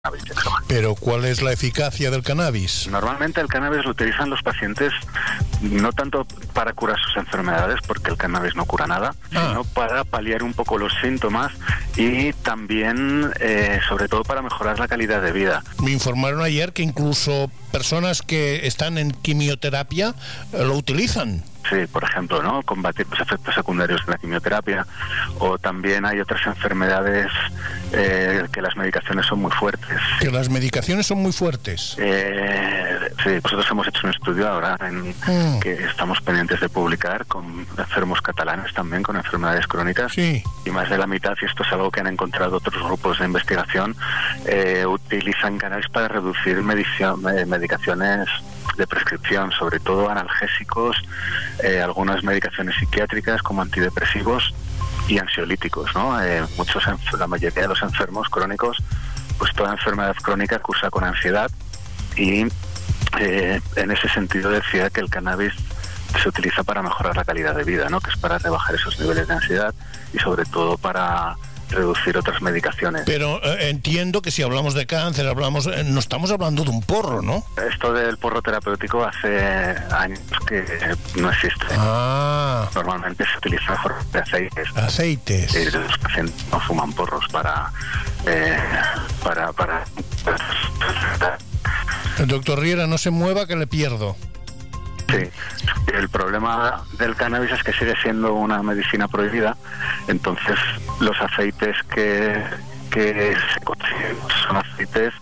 Pero ¿cuál es la eficacia del cannabis? Normalmente el cannabis lo utilizan los pacientes no tanto para curar sus enfermedades, porque el cannabis no cura nada, sino para paliar un poco los síntomas y también, sobre todo, para mejorar la calidad de vida. Me informaron ayer que incluso personas que están en quimioterapia lo utilizan. Sí, por ejemplo, ¿no? Combatir los efectos secundarios de la quimioterapia, o también hay otras enfermedades que las medicaciones son muy fuertes. ¿Que las medicaciones son muy fuertes? Sí, nosotros hemos hecho un estudio ahora que estamos pendientes de publicar con enfermos catalanes también, con enfermedades crónicas. Sí. Y más de la mitad, y esto es algo que han encontrado otros grupos de investigación, utilizan cannabis para reducir medicaciones de prescripción, sobre todo analgésicos, algunas medicaciones psiquiátricas como antidepresivos y ansiolíticos, ¿no? La mayoría de los enfermos crónicos, pues toda enfermedad crónica cursa con ansiedad, y en ese sentido decía que el cannabis se utiliza para mejorar la calidad de vida, ¿no? Que es para rebajar esos niveles de ansiedad y sobre todo para reducir otras medicaciones. Pero entiendo que si hablamos de cáncer, no estamos hablando de un porro, ¿no? Esto del porro terapéutico hace años que no existe. Normalmente se utiliza de aceites. Aceites. Y los pacientes no fuman porros para El doctor Riera, no se mueva que le pierdo. Sí, el problema del cannabis es que sigue siendo una medicina prohibida, entonces los aceites que se consiguen son aceites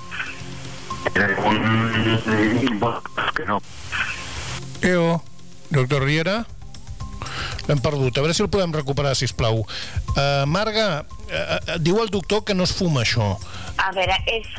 que no. Doctor Riera? L'hem perdut. A veure si el podem recuperar, sisplau. Marga, diu el doctor que no es fuma això. A ver,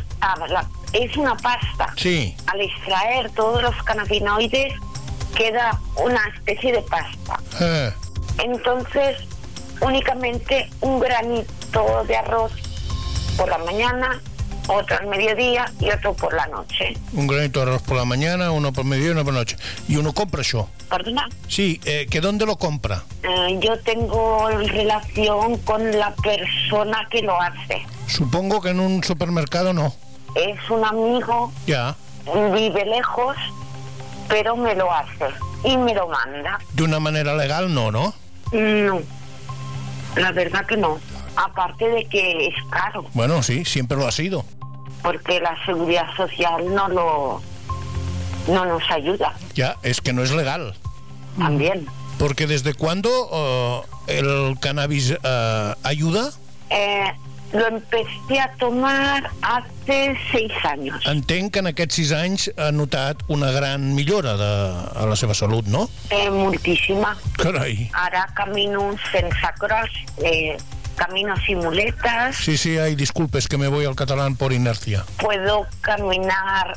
es una pasta. Sí. Al extraer todos los cannabinoides queda una especie de pasta. Entonces, únicamente un granito de arroz por la mañana, otro al mediodía y otro por la noche. Un granito de arroz por la mañana, uno por mediodía y uno por la noche. ¿Y uno compra això? ¿Perdona? Sí, ¿que dónde lo compra? Yo tengo relación con la persona que lo hace. Supongo que en un supermercado no. Es un amigo, ya. Vive lejos, pero me lo hace y me lo manda. De una manera legal no, ¿no? No, la verdad que no. Aparte de que es caro. Bueno, sí, siempre lo ha sido. Porque la seguridad social no nos ayuda. Ya, es que no es legal. También. Porque ¿desde cuándo el cannabis ayuda? Lo empecé a tomar hace 6 años. Entenc que en aquests 6 anys ha notat una gran millora a la seva salut, no? Moltíssima. Carai. Ara camino sense cross, camino sin muletas. Sí, ay, disculpes que me voy al catalán por inercia. Puedo caminar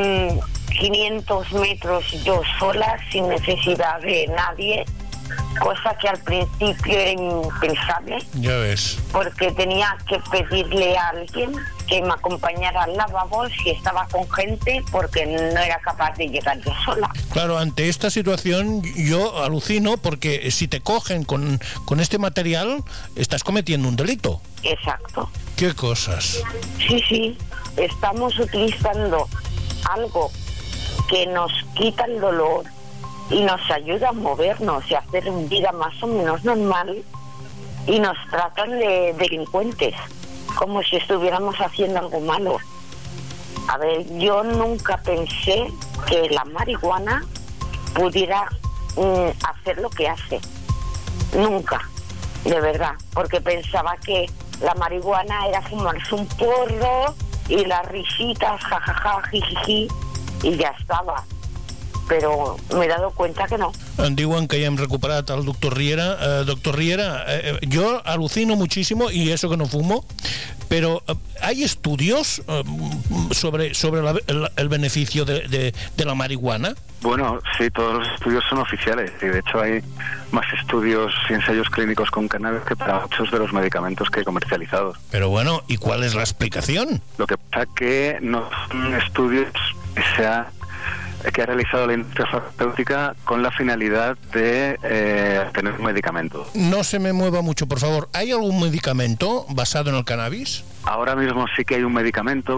500 metros yo sola sin necesidad de nadie, cosa que al principio era impensable. Ya ves. Porque tenía que pedirle a alguien que me acompañara al lavabo si estaba con gente, porque no era capaz de llegar yo sola. Claro, ante esta situación yo alucino, porque si te cogen con este material, estás cometiendo un delito. Exacto. ¿Qué cosas? Sí, estamos utilizando algo que nos quita el dolor y nos ayuda a movernos y a hacer una vida más o menos normal, y nos tratan de delincuentes, como si estuviéramos haciendo algo malo. A ver, yo nunca pensé que la marihuana pudiera hacer lo que hace. Nunca, de verdad, porque pensaba que la marihuana era fumarse un porro y las risitas, jajaja, jijiji, y ya estaba. Pero me he dado cuenta que no. Em diuen que ja hem recuperat el doctor Riera. Doctor Riera, yo alucino muchísimo, y eso que no fumo, pero ¿hay estudios sobre el beneficio de la marihuana? Bueno, sí, todos los estudios son oficiales, y de hecho hay más estudios y ensayos clínicos con cannabis que para muchos de los medicamentos que hay comercializados. Pero bueno, ¿y cuál es la explicación? Lo que pasa es que no son estudios que sean que ha realizado la industria farmacéutica con la finalidad de tener un medicamento. No se me mueva mucho, por favor. ¿Hay algún medicamento basado en el cannabis? Ahora mismo sí que hay un medicamento